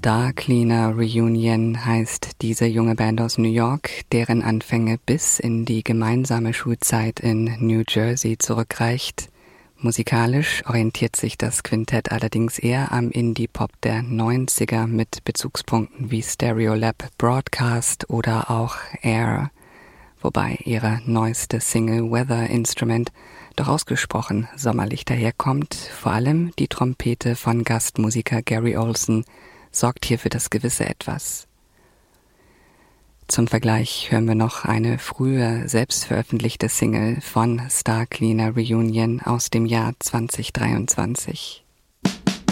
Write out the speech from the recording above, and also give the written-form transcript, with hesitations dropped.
Star Cleaner Reunion heißt diese junge Band aus New York, deren Anfänge bis in die gemeinsame Schulzeit in New Jersey zurückreicht. Musikalisch orientiert sich das Quintett allerdings eher am Indie-Pop der 90er mit Bezugspunkten wie Stereolab Broadcast oder auch Air, wobei ihre neueste Single Weather Instrument doch ausgesprochen sommerlich daherkommt. Vor allem die Trompete von Gastmusiker Gary Olson sorgt hier für das gewisse Etwas. Zum Vergleich hören wir noch eine frühe, selbst veröffentlichte Single von Star Cleaner Reunion aus dem Jahr 2023.